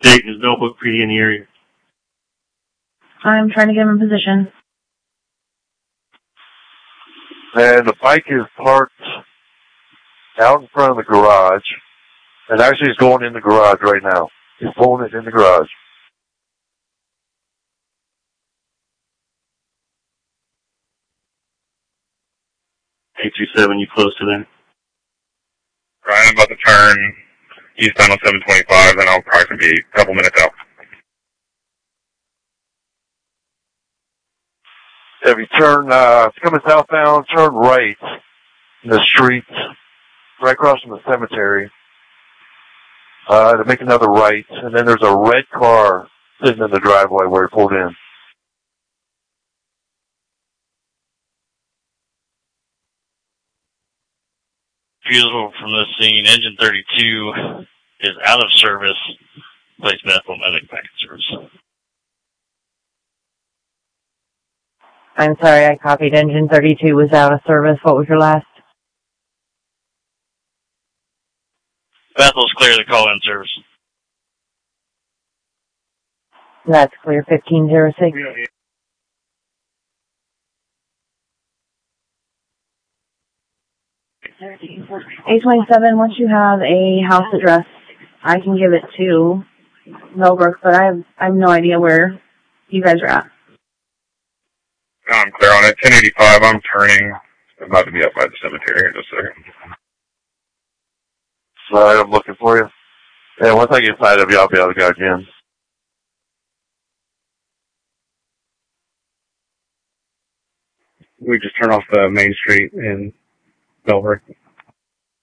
Dayton, is Norfolk PD in the area? I'm trying to get him in position. And the bike is parked out in front of the garage. And actually he's going in the garage right now. He's pulling it in the garage. $827, you close to that? Right, I'm about to turn eastbound on 725, then I'll probably be a couple minutes out. If you turn, coming southbound, turn right in the street, right across from the cemetery, to make another right, and then there's a red car sitting in the driveway where he pulled in. Fuel from this scene, engine 32 is out of service. Place Bethel medic back in service. I'm sorry, I copied. Engine 32 was out of service. What was your last? Bethel's clear to call in service. That's clear, 1506. Yeah. 827, once you have a house address, I can give it to Millbrook, but I have no idea where you guys are at. I'm clear on it. 1085, I'm turning. I'm about to be up by the cemetery in just a second. Alright, I'm looking for you. And once I get inside of you, I'll be able to go again. We just turn off the main street in Millbrook.